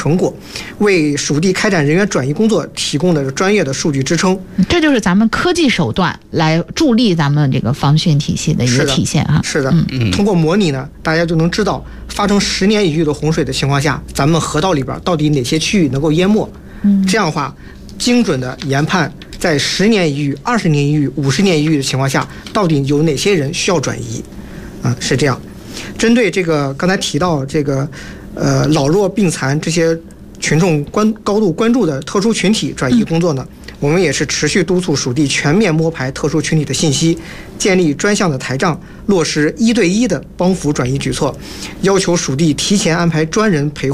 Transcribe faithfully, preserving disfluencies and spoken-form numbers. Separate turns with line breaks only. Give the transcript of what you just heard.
成果，为属地开展人员转移工作提供了专业的数据支撑。
这就是咱们科技手段来助力咱们这个防汛体系的一个体现啊。
是的，是的嗯、通过模拟呢，大家就能知道发生十年一遇的洪水的情况下，咱们河道里边到底哪些区域能够淹没。嗯，这样的话，精准的研判在十年一遇、二十年一遇、五十年一遇的情况下，到底有哪些人需要转移。啊，是这样。针对这个刚才提到这个，呃，老弱病残这些群众关高度关注的特殊群体转移工作呢，嗯、我们也是持续督促属地全面摸排特殊群体的信息，建立专项的台账，落实一对一的帮扶转移举措，要求属地提前安排专人陪护。